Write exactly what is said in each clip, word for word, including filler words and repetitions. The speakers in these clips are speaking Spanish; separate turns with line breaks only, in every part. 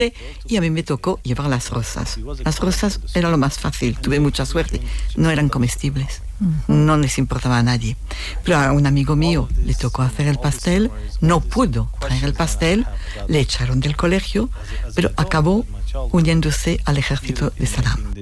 y a mí me tocó llevar las rosas. Las rosas era lo más fácil, tuve mucha suerte, no eran comestibles, no les importaba a nadie. Pero a un amigo mío le tocó hacer el pastel, no pudo traer el pastel, le echaron del colegio, pero acabó uniéndose al ejército de Saddam.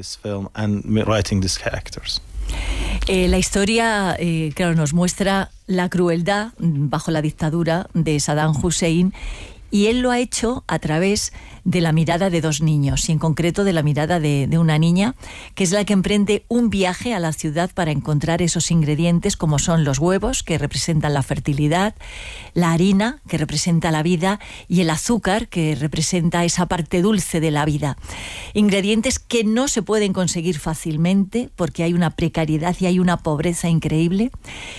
Eh, la historia, eh, claro, nos muestra la crueldad bajo la dictadura de Saddam Hussein, y él lo ha hecho a través de la mirada de dos niños, y en concreto de la mirada de, de una niña, que es la que emprende un viaje a la ciudad para encontrar esos ingredientes, como son los huevos, que representan la fertilidad, la harina, que representa la vida, y el azúcar, que representa esa parte dulce de la vida. Ingredientes que no se pueden conseguir fácilmente porque hay una precariedad y hay una pobreza increíble,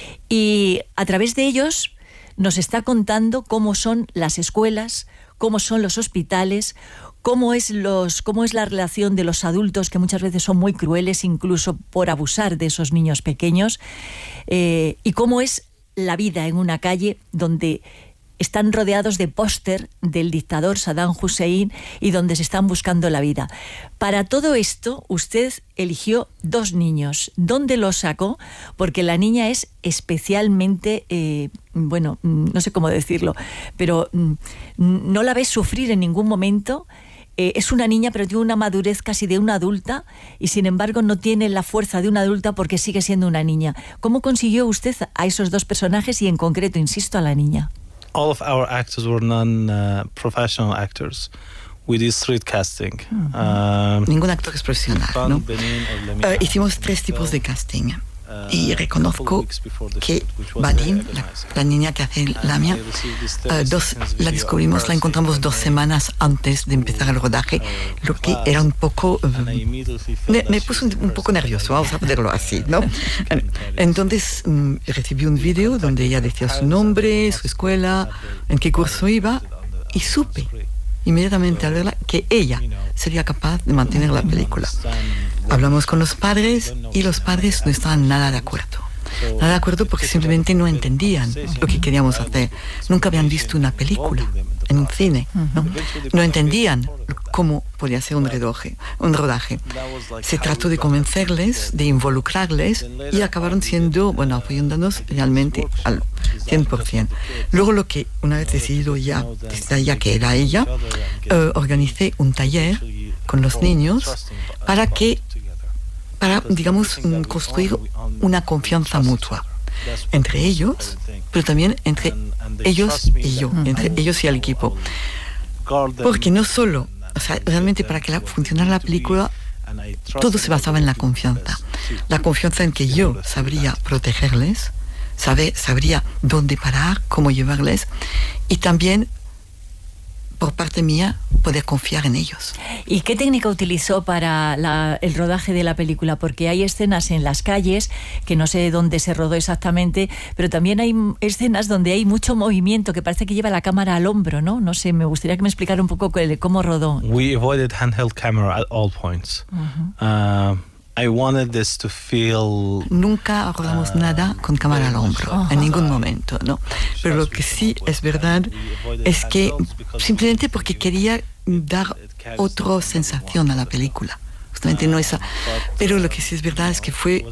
y a través de ellos nos está contando cómo son las escuelas, cómo son los hospitales, cómo es, los, cómo es la relación de los adultos, que muchas veces son muy crueles, incluso por abusar de esos niños pequeños, eh, y cómo es la vida en una calle donde están rodeados de póster del dictador Saddam Hussein y donde se están buscando la vida. Para todo esto, usted eligió dos niños. ¿Dónde los sacó? Porque la niña es especialmente, eh, bueno, no sé cómo decirlo, pero no la ves sufrir en ningún momento. Eh, es una niña, pero tiene una madurez casi de una adulta, y sin embargo no tiene la fuerza de una adulta porque sigue siendo una niña. ¿Cómo consiguió usted a esos dos personajes y en concreto, insisto, a la niña?
All of our actors were non-professional uh, actors. We did street casting.
Uh-huh. uh, Ningún actor es profesional, ¿no? Uh, hicimos tres tipos de casting. Y reconozco que Badin, la, la niña que hace Lamia, uh, dos, la descubrimos, la encontramos dos semanas antes de empezar el rodaje, lo que era un poco... Uh, me, me puso un, un poco nervioso, vamos a ponerlo así, ¿no? Entonces um, recibí un video donde ella decía su nombre, su escuela, en qué curso iba, y supe inmediatamente al verla que ella sería capaz de mantener la película. Hablamos con los padres y los padres no estaban nada de acuerdo. Nada de acuerdo porque simplemente no entendían lo que queríamos hacer. Nunca habían visto una película en un cine, ¿no? No entendían cómo podía ser un rodaje, un rodaje. Se trató de convencerles, de involucrarles, y acabaron siendo, bueno, apoyándonos realmente al cien por ciento. Luego, lo que, una vez decidido ya, ya que era ella, eh, organicé un taller con los niños para que, para, digamos, construir una confianza mutua entre ellos, pero también entre ellos y yo, entre ellos y el equipo. Porque no solo, o sea, realmente para que la, funcionara la película, todo se basaba en la confianza. La confianza en que yo sabría protegerles, sabe, sabría dónde parar, cómo llevarles, y también, por parte mía, poder confiar en ellos.
¿Y qué técnica utilizó para la, el rodaje de la película? Porque hay escenas en las calles, que no sé dónde se rodó exactamente, pero también hay escenas donde hay mucho movimiento, que parece que lleva la cámara al hombro, ¿no? No sé, me gustaría que me explicara un poco cómo rodó.
We avoided handheld camera at all points. Uh-huh. uh, I wanted this to feel,
Nunca rodamos uh, nada con cámara al hombro, uh-huh. en ningún momento, ¿no? Pero lo que sí es verdad es que simplemente porque quería dar otra sensación a la película. Justamente no esa. Pero lo que sí es verdad es que fue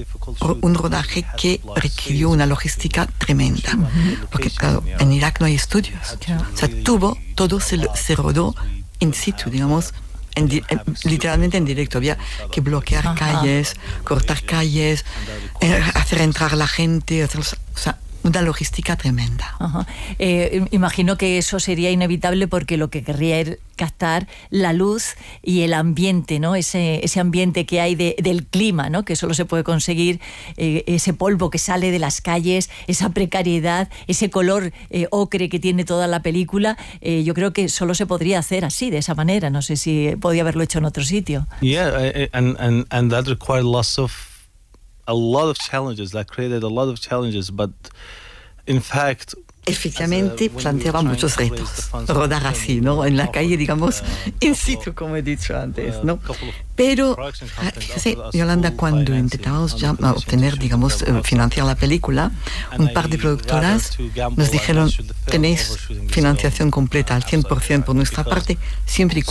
un rodaje que requirió una logística tremenda. Porque, claro, en Irak no hay estudios. O sea, tuvo, todo se, se rodó in situ, digamos. En, en, literalmente en directo. Había que bloquear Ajá. calles, cortar calles, eh, hacer entrar la gente, hacer, o sea, una logística tremenda.
Ajá. Eh, imagino que eso sería inevitable porque lo que querría era captar la luz y el ambiente, ¿no? Ese, ese ambiente que hay de, del clima, ¿no? Que solo se puede conseguir, eh, ese polvo que sale de las calles, esa precariedad, ese color eh, ocre que tiene toda la película. Eh, yo creo que solo se podría hacer así, de esa manera. No sé si podía haberlo hecho en otro sitio.
Yeah, and, and, and that required lots of a lot of challenges, that created a lot of challenges, but in fact...
efectivamente planteaba muchos retos, rodar así, ¿no? En la calle, digamos, in situ, como he dicho antes, ¿no? Pero, fíjese, Yolanda, cuando intentábamos ya obtener, digamos, financiar la película, un par de productoras nos dijeron, tenéis financiación completa al cien por ciento por nuestra parte, siempre y